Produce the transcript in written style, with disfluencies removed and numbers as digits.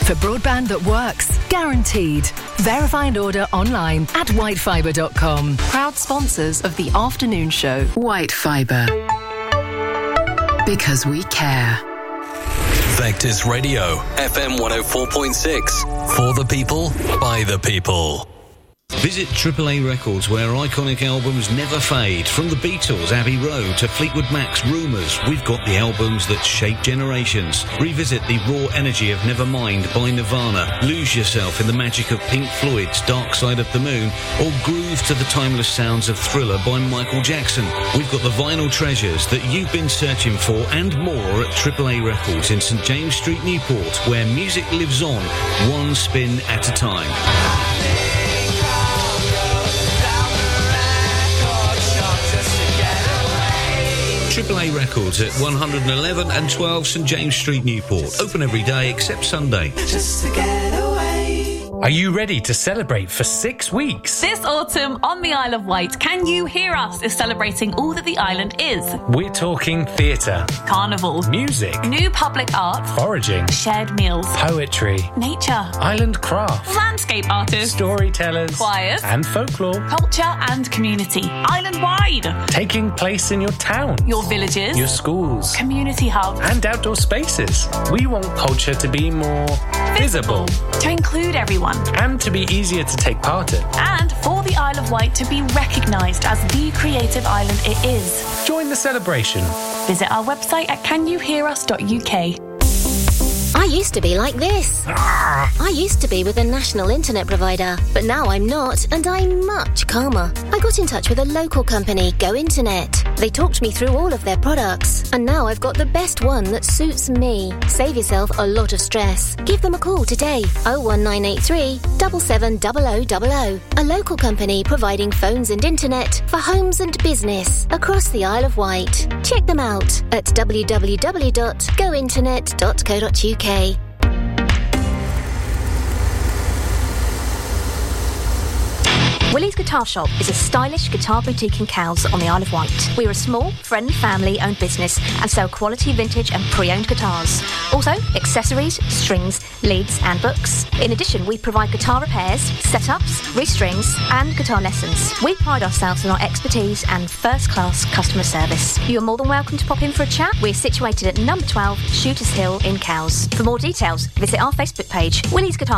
For broadband that works. Guaranteed. Verify and order online at whitefibre.com. Proud sponsors of the afternoon show. White Fibre. Because we care. Vectis Radio, FM 104.6. For the people, by the people. Visit AAA Records, where iconic albums never fade. From the Beatles, Abbey Road, to Fleetwood Mac's Rumours, we've got the albums that shape generations. Revisit the raw energy of Nevermind by Nirvana, lose yourself in the magic of Pink Floyd's Dark Side of the Moon, or groove to the timeless sounds of Thriller by Michael Jackson. We've got the vinyl treasures that you've been searching for and more at AAA Records in St James Street, Newport, where music lives on, one spin at a time. AAA Records at 111 and 12 St James Street, Newport. Open every day except Sunday. Just to get away. Are you ready to celebrate for 6 weeks? This autumn on the Isle of Wight, Can You Hear Us is celebrating all that the island is. We're talking theatre, Carnival, music, new public art, foraging, shared meals, poetry, nature, island crafts, landscape artists, storytellers, choirs, and folklore, culture and community, island-wide. taking place in your town, Your villages, your schools, community hubs, and outdoor spaces. We want culture to be more visible to include everyone, and to be easier to take part in. and for the Isle of Wight to be recognised as the creative island it is. Join the celebration. Visit our website at canyouhearus.uk. I used to be like this. I used to be with a national internet provider, but now I'm not, and I'm much calmer. I got in touch with a local company, Go Internet. They talked me through all of their products, and now I've got the best one that suits me. Save yourself a lot of stress. Give them a call today, 01983 770000. A local company providing phones and internet for homes and business across the Isle of Wight. Check them out at www.gointernet.co.uk. Willie's Guitar Shop is a stylish guitar boutique in Cowes on the Isle of Wight. We're a small, friendly, family-owned business and sell quality vintage and pre-owned guitars. Also, accessories, strings, leads and books. In addition, we provide guitar repairs, setups, restrings and guitar lessons. We pride ourselves on our expertise and first-class customer service. You're more than welcome to pop in for a chat. We're situated at number 12 Shooters Hill in Cowes. For more details, visit our Facebook page, Willie's Guitar